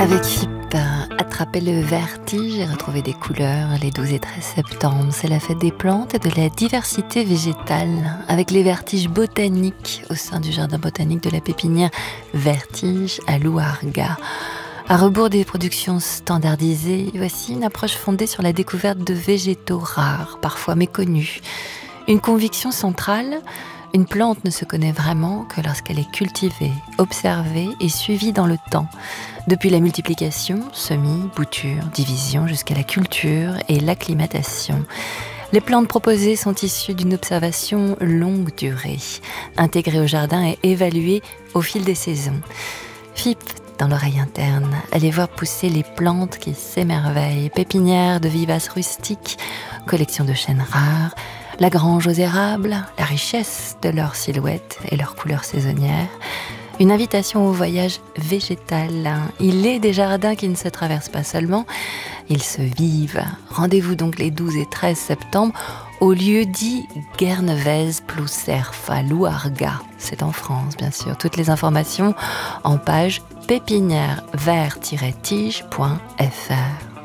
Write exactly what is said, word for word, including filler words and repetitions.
Avec F I P, attraper le vertige et retrouver des couleurs les douze et treize septembre. C'est la fête des plantes et de la diversité végétale, avec les vertiges botaniques au sein du jardin botanique de la pépinière Vertige à Louargat. À rebours des productions standardisées, voici une approche fondée sur la découverte de végétaux rares, parfois méconnus. Une conviction centrale: une plante ne se connaît vraiment que lorsqu'elle est cultivée, observée et suivie dans le temps. Depuis la multiplication, semis, boutures, division, jusqu'à la culture et l'acclimatation. Les plantes proposées sont issues d'une observation longue durée, intégrée au jardin et évaluée au fil des saisons. F I P dans l'oreille interne, allez voir pousser les plantes qui s'émerveillent, pépinières de vivaces rustiques, collection de chênes rares, la grange aux érables, la richesse de leurs silhouettes et leurs couleurs saisonnières. Une invitation au voyage végétal. Il est des jardins qui ne se traversent pas seulement, ils se vivent. Rendez-vous donc les douze et treize septembre au lieu dit Guernevez Plousserf à Louargat. C'est en France, bien sûr. Toutes les informations en page pépinière vert tiret tige point f r.